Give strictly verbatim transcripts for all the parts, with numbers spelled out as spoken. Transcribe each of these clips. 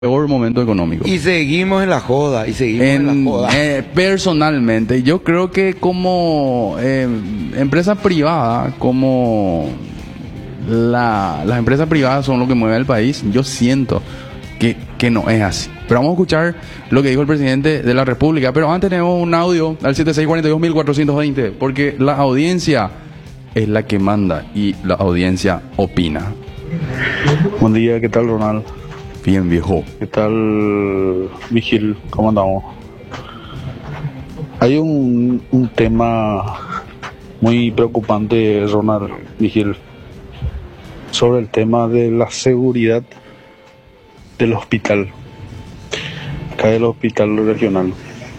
peor momento económico. Y seguimos en la joda, y seguimos en, En, la joda. eh, personalmente, yo creo que como eh, empresa privada, como la, las empresas privadas son lo que mueve al país, yo siento que, que no es así. Pero vamos a escuchar lo que dijo el presidente de la República. Pero antes tenemos un audio al siete seis cuatro dos mil cuatrocientos veinte, porque la audiencia es la que manda y la audiencia opina. Buen día, ¿qué tal, Ronald? Bien, viejo. ¿Qué tal, Vigil? ¿Cómo andamos? Hay un, un tema muy preocupante, Ronald, Vigil, sobre el tema de la seguridad del hospital, acá del hospital regional.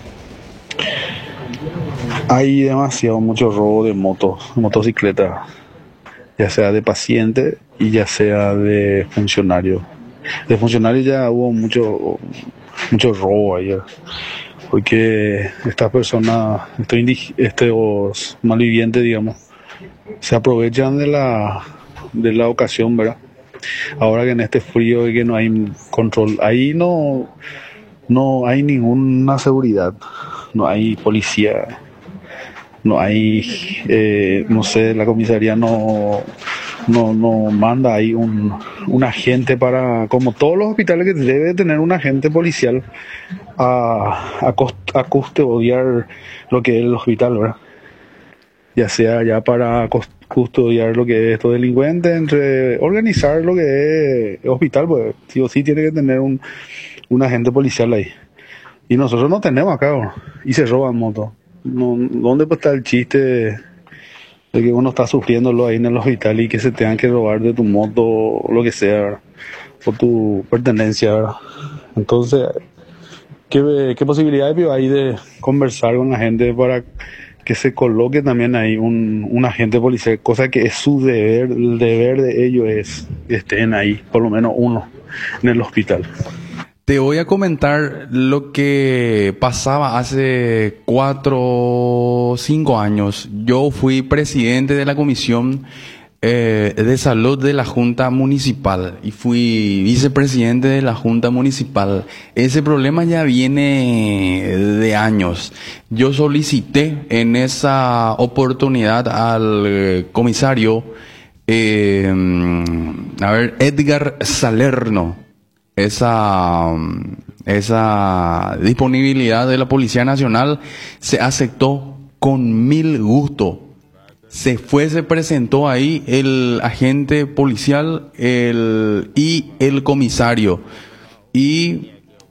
Hay demasiado mucho robo de motos, motocicletas, ya sea de pacientes y ya sea de funcionarios. De funcionarios ya hubo mucho mucho robo ayer, porque estas personas, estos, indig- estos malvivientes, digamos, se aprovechan de la de la ocasión, ¿verdad? Ahora que en este frío y que no hay control, ahí no no hay ninguna seguridad, no hay policía, no hay, eh, no sé, la comisaría no no no manda ahí un, un agente para, como todos los hospitales, que debe tener un agente policial a, a, cost, a custodiar lo que es el hospital, ¿verdad? Ya sea ya para custodiar lo que es estos delincuentes, entre organizar lo que es el hospital, pues sí o sí tiene que tener un, un agente policial ahí. Y nosotros no tenemos acá, ¿no? Y se roban motos. No, ¿dónde pues está el chiste de, de que uno está sufriéndolo ahí en el hospital y que se tengan que robar de tu moto o lo que sea, ¿verdad? O tu pertenencia, ¿verdad? Entonces, ¿qué, qué posibilidades hay de conversar con la gente para que se coloque también ahí un, un agente policial? Cosa que es su deber, el deber de ellos es que estén ahí, por lo menos uno, en el hospital. Te voy a comentar lo que pasaba hace cuatro o cinco años. Yo fui presidente de la Comisión eh, de Salud de la Junta Municipal y fui vicepresidente de la Junta Municipal. Ese problema ya viene de años. Yo solicité en esa oportunidad al eh, comisario, eh, a ver, Edgar Salerno, esa esa disponibilidad de la Policía Nacional. Se aceptó con mil gusto. Se fue, se presentó ahí el agente policial el, y el comisario y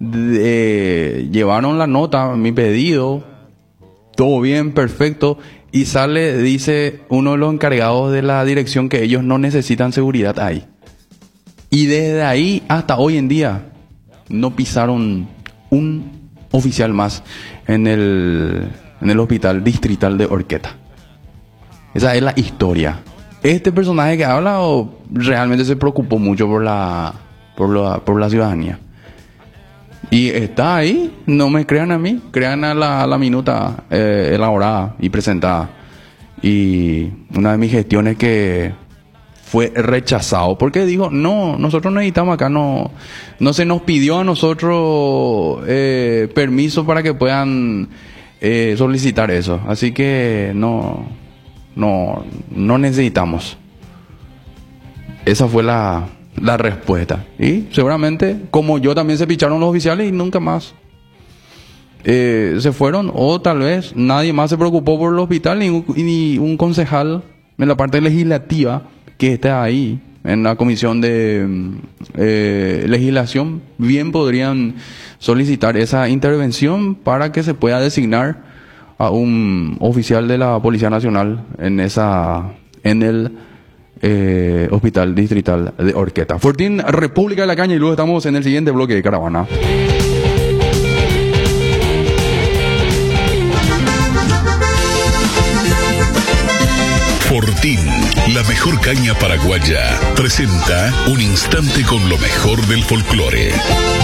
eh, llevaron la nota, mi pedido, todo bien, perfecto, y sale, dice uno de los encargados de la dirección, que ellos no necesitan seguridad ahí. Y desde ahí hasta hoy en día no pisaron un oficial más en el, en el hospital distrital de Horqueta. Esa es la historia. Este personaje que habla o realmente se preocupó mucho por la, por la, por la ciudadanía. Y está ahí, no me crean a mí, crean a la, a la minuta eh, elaborada y presentada. Y una de mis gestiones que fue rechazado, porque digo, no, nosotros necesitamos acá, no, no se nos pidió a nosotros eh, permiso para que puedan eh, solicitar eso, así que no, no, no necesitamos. Esa fue la, la respuesta. Y seguramente, como yo, también se picharon los oficiales y nunca más eh, se fueron, o tal vez nadie más se preocupó por el hospital, ni un, ni un concejal en la parte legislativa que está ahí en la comisión de eh, legislación, bien podrían solicitar esa intervención para que se pueda designar a un oficial de la Policía Nacional en esa en el eh, hospital distrital de Horqueta. Fortín, República de la Caña, y luego estamos en el siguiente bloque de Caravana. Fortín, la mejor caña paraguaya, presenta un instante con lo mejor del folclore.